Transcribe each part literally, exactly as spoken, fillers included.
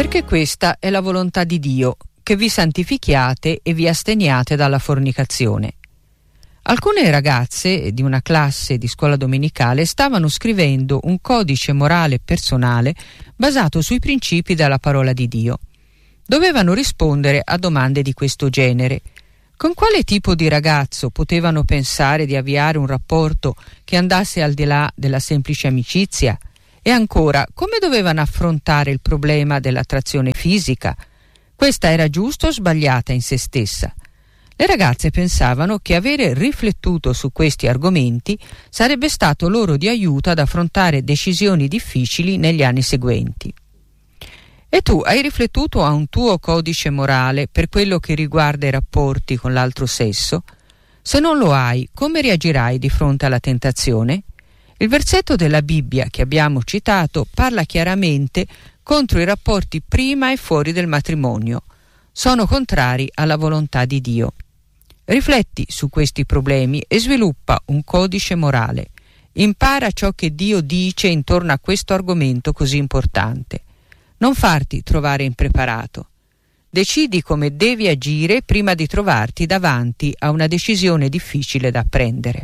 Perché questa è la volontà di Dio, che vi santifichiate e vi asteniate dalla fornicazione. Alcune ragazze di una classe di scuola domenicale stavano scrivendo un codice morale personale basato sui principi della parola di Dio. Dovevano rispondere a domande di questo genere. Con quale tipo di ragazzo potevano pensare di avviare un rapporto che andasse al di là della semplice amicizia? E ancora, come dovevano affrontare il problema dell'attrazione fisica? Questa era giusta o sbagliata in se stessa? Le ragazze pensavano che avere riflettuto su questi argomenti sarebbe stato loro di aiuto ad affrontare decisioni difficili negli anni seguenti. E tu hai riflettuto a un tuo codice morale per quello che riguarda i rapporti con l'altro sesso? Se non lo hai, come reagirai di fronte alla tentazione? Il versetto della Bibbia che abbiamo citato parla chiaramente contro i rapporti prima e fuori del matrimonio. Sono contrari alla volontà di Dio. Rifletti su questi problemi e sviluppa un codice morale. Impara ciò che Dio dice intorno a questo argomento così importante. Non farti trovare impreparato. Decidi come devi agire prima di trovarti davanti a una decisione difficile da prendere.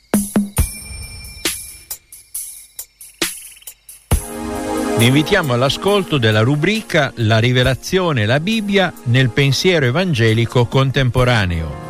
Vi invitiamo all'ascolto della rubrica La rivelazione e la Bibbia nel pensiero evangelico contemporaneo.